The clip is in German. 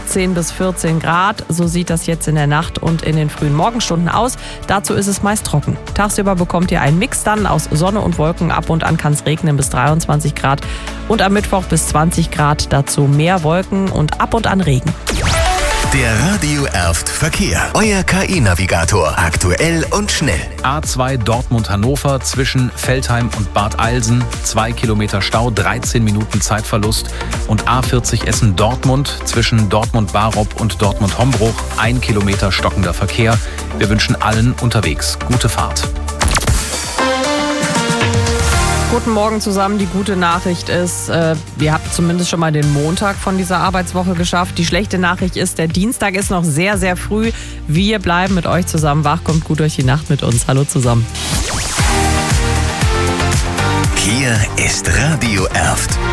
10 bis 14 Grad. So sieht das jetzt in der Nacht und in den frühen Morgenstunden aus. Dazu ist es meist trocken. Tagsüber bekommt ihr einen Mix dann aus Sonne und Wolken. Ab und an kann es regnen bis 23 Grad. Und am Mittwoch bis 20 Grad. Dazu mehr Wolken und ab und an Regen. Der Radio Erft Verkehr. Euer KI-Navigator. Aktuell und schnell. A2 Dortmund-Hannover zwischen Veltheim und Bad Eilsen. 2 Kilometer Stau, 13 Minuten Zeitverlust. Und A40 Essen-Dortmund zwischen Dortmund-Barop und Dortmund-Hombruch. 1 Kilometer stockender Verkehr. Wir wünschen allen unterwegs gute Fahrt. Guten Morgen zusammen. Die gute Nachricht ist, ihr habt zumindest schon mal den Montag von dieser Arbeitswoche geschafft. Die schlechte Nachricht ist, der Dienstag ist noch sehr, sehr früh. Wir bleiben mit euch zusammen wach. Kommt gut durch die Nacht mit uns. Hallo zusammen. Hier ist Radio Erft.